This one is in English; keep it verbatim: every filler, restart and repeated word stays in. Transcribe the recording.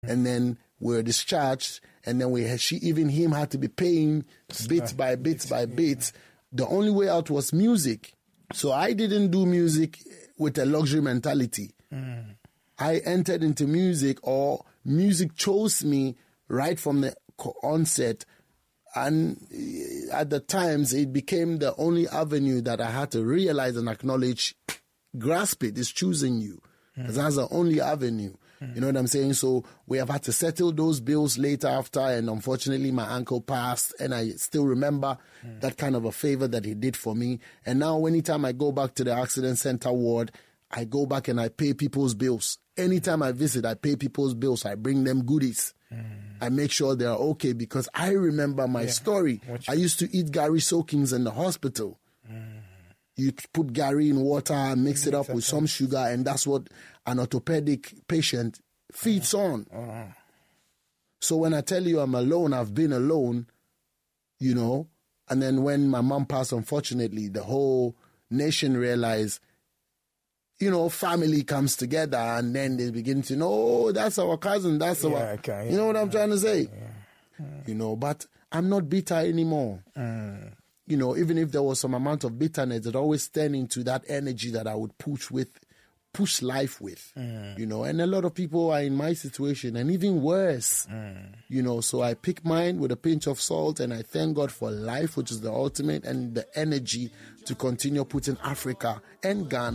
and then we were discharged, and then we had, she even him had to be paying bit by bit by bit. The only way out was music. So I didn't do music with a luxury mentality. Mm. I entered into music, or music chose me right from the onset. And at the times, it became the only avenue that I had to realize and acknowledge, grasp it, is choosing you. Because mm. that's the only avenue. Mm. You know what I'm saying? So we have had to settle those bills later after, and unfortunately my uncle passed, and I still remember mm. that kind of a favor that he did for me. And now anytime I go back to the accident center ward, I go back and I pay people's bills. Anytime I visit, I pay people's bills. I bring them goodies. Mm. I make sure they're okay, because I remember my yeah. story. I used to eat Gary soakings in the hospital. Mm. You put Gary in water, mix it up with some sugar, and that's what an orthopedic patient feeds on. Uh-huh. So when I tell you I'm alone, I've been alone, you know, and then when my mom passed, unfortunately, the whole nation realized, you know, family comes together, and then they begin to know, oh, that's our cousin, that's yeah, our, okay, yeah, you know what I'm yeah, trying to say? Yeah, yeah. You know, but I'm not bitter anymore. Mm. You know, even if there was some amount of bitterness, it always turned into that energy that I would push with, push life with, mm. you know, and a lot of people are in my situation, and even worse, mm. you know, so I pick mine with a pinch of salt, and I thank God for life, which is the ultimate, and the energy to continue putting Africa and Ghana